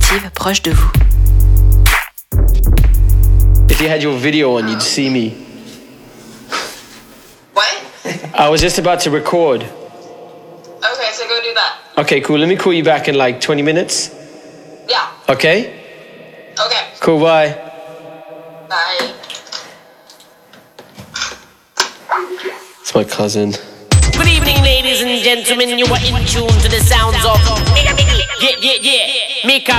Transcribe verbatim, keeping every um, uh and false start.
alternative proche de vous. If you had your video on, you'd see me. What? I was just about to record. Okay, so go do that. Okay, cool. Let me call you back in like twenty minutes. Yeah. Okay? Okay. Cool, bye. Bye. It's my cousin. Good evening, ladies and gentlemen. You are in tune to the sounds of yeah, yeah, yeah. Mika